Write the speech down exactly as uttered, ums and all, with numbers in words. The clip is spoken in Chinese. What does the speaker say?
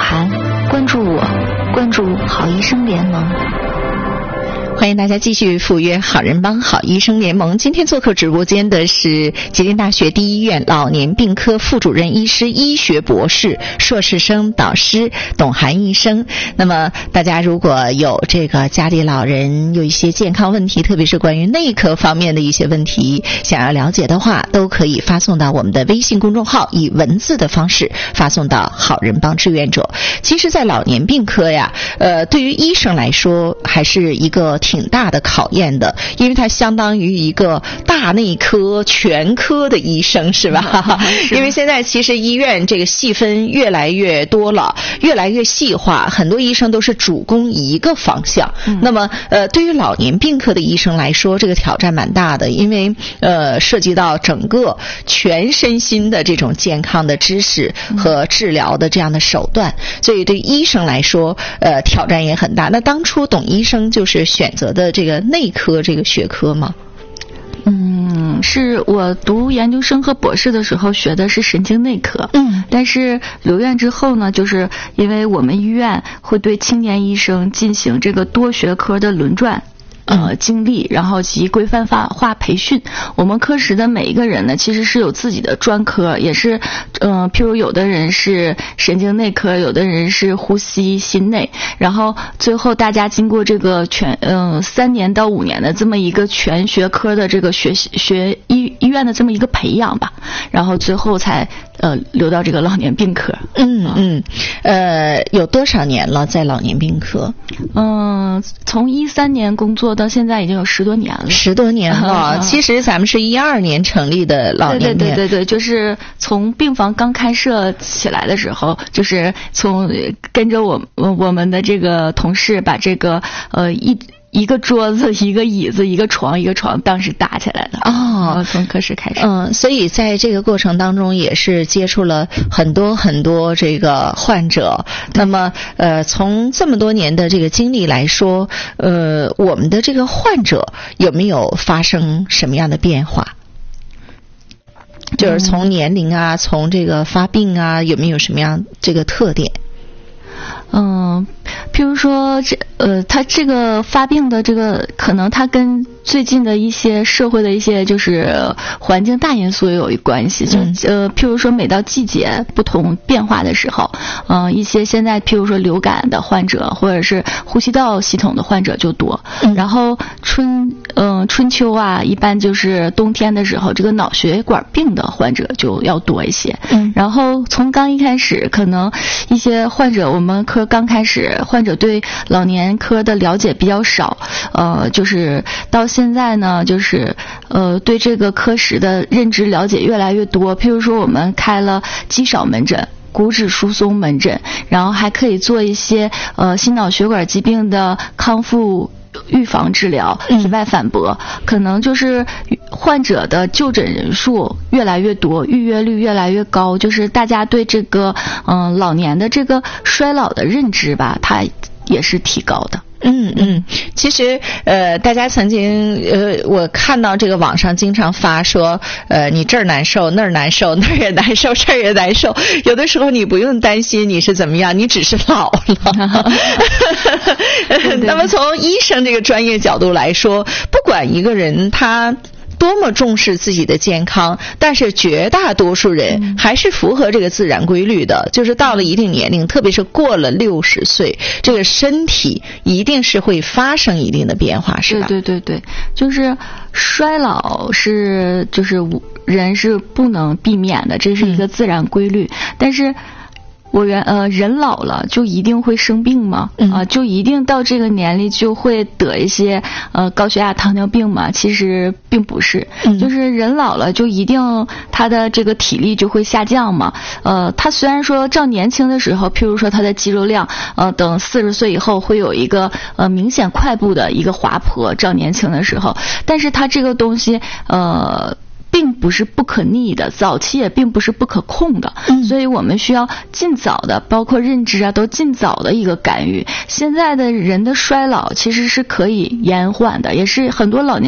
涵，关注我，关注好医生联盟。 欢迎大家继续赴约好人帮好医生联盟。今天做客直播间的是吉林大学第一医院老年病科副主任医师、医学博士、硕士生导师董涵医生。那么大家如果有这个家里老人有一些健康问题，特别是关于内科方面的一些问题，想要了解的话，都可以发送到我们的微信公众号，以文字的方式发送到好人帮志愿者。其实在老年病科呀，呃，对于医生来说还是一个挺大的考验的，因为它相当于一个大内科全科的医生，是吧？是因为现在其实医院这个细分越来越多了，越来越细化，很多医生都是主攻一个方向。嗯、那么呃，对于老年病科的医生来说，这个挑战蛮大的，因为呃涉及到整个全身心的这种健康的知识和治疗的这样的手段，所以对医生来说呃挑战也很大。那当初董医生就是选择的这个内科这个学科吗？ 嗯，是我读研究生和博士的时候学的是神经内科。嗯，但是留院之后呢，就是因为我们医院会对青年医生进行这个多学科的轮转。呃，经历，然后及规范化培训。我们科室的每一个人呢，其实是有自己的专科，也是，呃，譬如有的人是神经内科，有的人是呼吸心内，然后最后大家经过这个全，嗯、呃，三年到五年的这么一个全学科的这个学学医医院的这么一个培养吧，然后最后才呃留到这个老年病科。 嗯嗯，呃，有多少年了在老年病科？ 嗯、呃，从一三年工作到现在已经有十多年了。 十多年了，其实咱们是一二年成立的老年病。 对对对对对，就是从病房刚开设起来的时候，就是从跟着我我们的这个同事把这个呃一。一个桌子，一个椅子，一个床，一个床，当时搭起来的。哦，从科室开始。 嗯，所以在这个过程当中，也是接触了很多很多这个患者。那么，呃，从这么多年的这个经历来说，呃，我们的这个患者有没有发生什么样的变化？就是从年龄啊，从这个发病啊，有没有什么样这个特点？ 嗯，譬如说这呃，他这个发病的这个，可能他跟最近的一些社会的一些就是环境大因素也有一关系。就呃，譬如说每到季节不同变化的时候，嗯、呃，一些现在譬如说流感的患者或者是呼吸道系统的患者就多。嗯、然后春嗯、呃、春秋啊，一般就是冬天的时候，这个脑血管病的患者就要多一些。嗯，然后从刚一开始，可能一些患者我们科刚开始患者对老年科的了解比较少，呃，就是到现在呢，就是呃对这个科室的认知了解越来越多。譬如说我们开了肌少门诊、骨质疏松门诊，然后还可以做一些呃心脑血管疾病的康复预防治疗、以外反驳，嗯、可能就是患者的就诊人数越来越多，预约率越来越高，就是大家对这个嗯、呃、老年的这个衰老的认知吧，它也是提高的。 嗯嗯，其实呃，大家曾经呃，我看到这个网上经常发说，呃，你这儿难受，那儿难受，那儿也难受，这儿也难受。有的时候你不用担心你是怎么样，你只是老了。那么从医生这个专业角度来说，不管一个人他多么重视自己的健康，但是绝大多数人还是符合这个自然规律的，就是到了一定年龄，特别是过了六十岁，这个身体一定是会发生一定的变化，是吧？ 对对对对，就是衰老是就是人是不能避免的，这是一个自然规律，嗯、但是。我原呃人老了就一定会生病吗？啊、呃，就一定到这个年龄就会得一些呃高血压、糖尿病吗？其实并不是，嗯、就是人老了就一定他的这个体力就会下降嘛。呃，他虽然说照年轻的时候，譬如说他的肌肉量，呃，等四十岁以后会有一个呃明显快步的一个滑坡，照年轻的时候，但是他这个东西呃。并不是不可逆的，早期也并不是不可控的，嗯、所以我们需要尽早的，包括认知啊，都尽早的一个干预。现在的人的衰老其实是可以延缓的，也是很多老年